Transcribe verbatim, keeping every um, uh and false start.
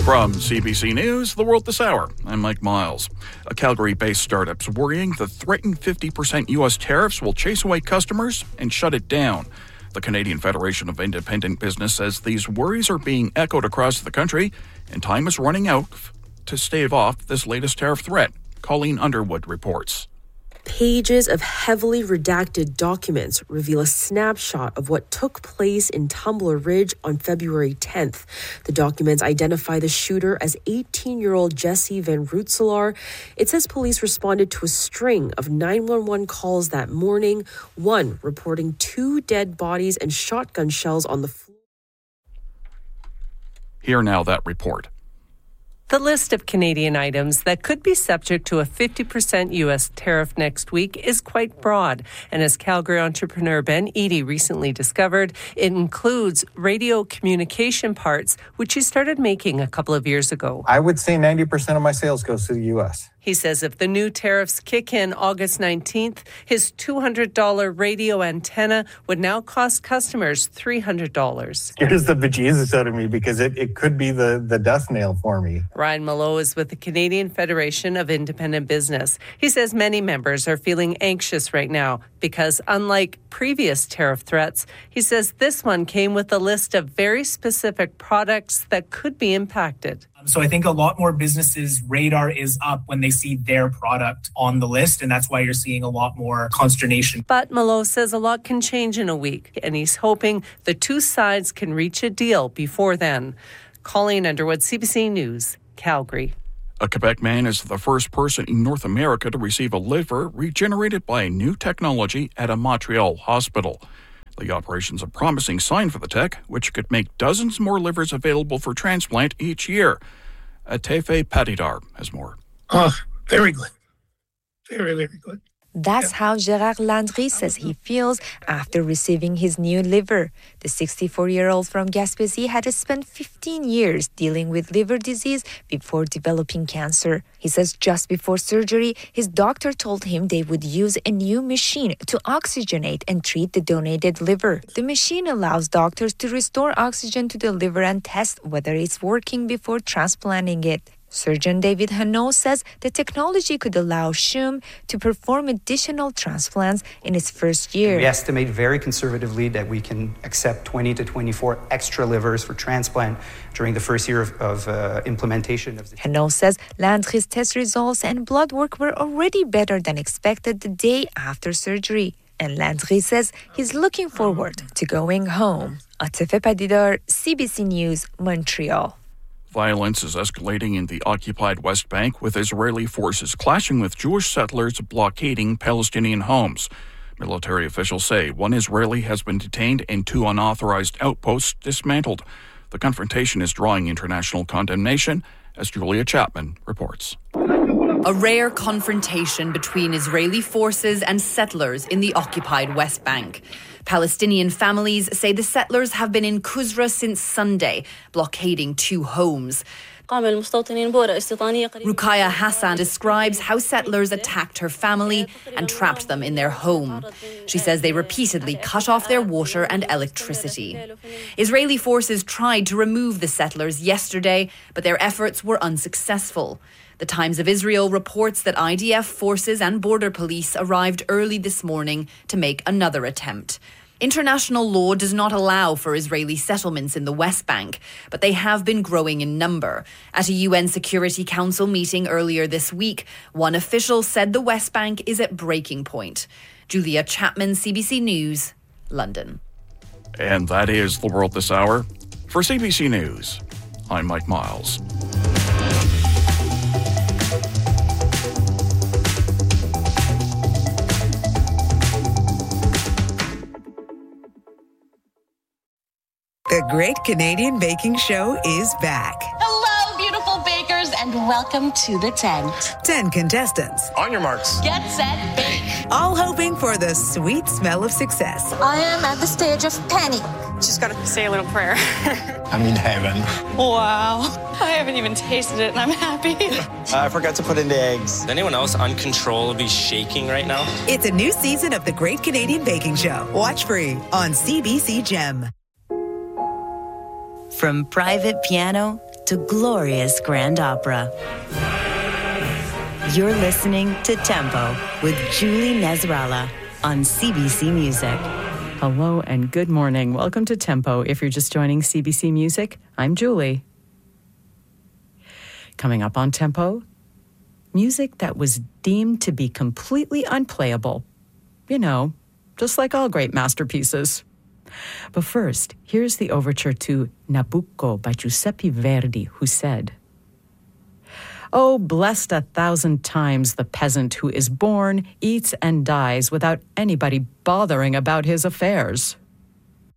From C B C News, The World This Hour, I'm Mike Miles. A Calgary-based startup's worrying the threatened fifty percent U S tariffs will chase away customers and shut it down. The Canadian Federation of Independent Business says these worries are being echoed across the country, and time is running out to stave off this latest tariff threat. Colleen Underwood reports. Pages of heavily redacted documents reveal a snapshot of what took place in Tumbler Ridge on February tenth. The documents identify the shooter as eighteen-year-old Jesse Van Rootselaar. It says police responded to a string of nine one one calls that morning, one reporting two dead bodies and shotgun shells on the floor. Hear now that report. The list of Canadian items that could be subject to a fifty percent U S tariff next week is quite broad. And as Calgary entrepreneur Ben Eady recently discovered, it includes radio communication parts, which he started making a couple of years ago. I would say ninety percent of my sales goes to the U S. He says if the new tariffs kick in August nineteenth, his two hundred dollars radio antenna would now cost customers three hundred dollars. Scares the bejesus out of me because it, it could be the, the death nail for me. Ryan Mallow is with the Canadian Federation of Independent Business. He says many members are feeling anxious right now because unlike previous tariff threats, he says this one came with a list of very specific products that could be impacted. So I think a lot more businesses' radar is up when they see their product on the list, and that's why you're seeing a lot more consternation. But Mallow says a lot can change in a week, and he's hoping the two sides can reach a deal before then. Colleen Underwood, C B C News, Calgary. A Quebec man is the first person in North America to receive a liver regenerated by a new technology at a Montreal hospital. The operation's a promising sign for the tech, which could make dozens more livers available for transplant each year. Atefe Patidar has more. Oh, very good. Very, very good. That's how Gérard Landry says he feels after receiving his new liver. The sixty-four-year-old from Gaspésie had spent fifteen years dealing with liver disease before developing cancer. He says just before surgery, his doctor told him they would use a new machine to oxygenate and treat the donated liver. The machine allows doctors to restore oxygen to the liver and test whether it's working before transplanting it. Surgeon David Hanot says the technology could allow Shum to perform additional transplants in its first year. We estimate very conservatively that we can accept twenty to twenty-four extra livers for transplant during the first year of, of uh, implementation of the. Hanot says Landry's test results and blood work were already better than expected the day after surgery. And Landry says he's looking forward to going home. Atefe Patidar, C B C News, Montreal. Violence is escalating in the occupied West Bank, with Israeli forces clashing with Jewish settlers blockading Palestinian homes. Military officials say one Israeli has been detained and two unauthorized outposts dismantled. The confrontation is drawing international condemnation, as Julia Chapman reports. A rare confrontation between Israeli forces and settlers in the occupied West Bank. Palestinian families say the settlers have been in Kusra since Sunday, blockading two homes. Ruqayya Hassan describes how settlers attacked her family and trapped them in their home. She says they repeatedly cut off their water and electricity. Israeli forces tried to remove the settlers yesterday, but their efforts were unsuccessful. The Times of Israel reports that I D F forces and border police arrived early this morning to make another attempt. International law does not allow for Israeli settlements in the West Bank, but they have been growing in number. At a U N Security Council meeting earlier this week, one official said the West Bank is at breaking point. Julia Chapman, C B C News, London. And that is The World This Hour. For C B C News, I'm Mike Miles. The Great Canadian Baking Show is back. Hello, beautiful bakers, and welcome to the tent. Ten contestants. On your marks. Get set, bake. All hoping for the sweet smell of success. I am at the stage of panic. Just gotta say a little prayer. I'm in heaven. Wow. I haven't even tasted it, and I'm happy. uh, I forgot to put in the eggs. Is anyone else uncontrollably shaking right now? It's a new season of The Great Canadian Baking Show. Watch free on C B C Gem. From private piano to glorious grand opera. You're listening to Tempo with Julie Nasrallah on C B C Music. Hello and good morning. Welcome to Tempo. If you're just joining C B C Music, I'm Julie. Coming up on Tempo, music that was deemed to be completely unplayable. You know, just like all great masterpieces. But first, here's the overture to Nabucco by Giuseppe Verdi, who said, "Oh, blessed a thousand times the peasant who is born, eats, and dies without anybody bothering about his affairs."